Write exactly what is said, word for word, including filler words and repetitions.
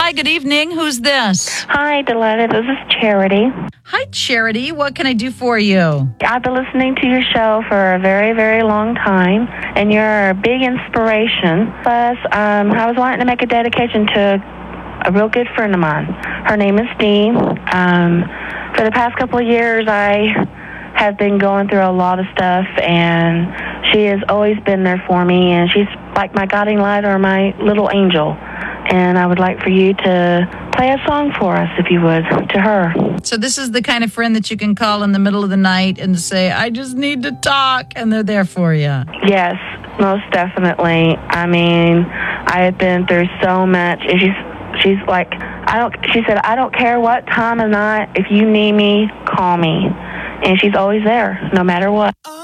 Hi, good evening. Who's this? Hi, Deletta. This is Charity. Hi, Charity. What can I do for you? I've been listening to your show for a very, very long time, and you're a big inspiration. Plus, um, I was wanting to make a dedication to a real good friend of mine. Her name is Dee. Um, for the past couple of years, I have been going through a lot of stuff, and she has always been there for me, and she's like my guiding light or my little angel. And I would like for you to play a song for us, if you would, to her. So this is the kind of friend that you can call in the middle of the night and say, I just need to talk, and they're there for you. Yes, most definitely. I mean, I have been through so much, and she's she's like, I don't. She said, I don't care what time of night. If you need me, call me. And she's always there, no matter what.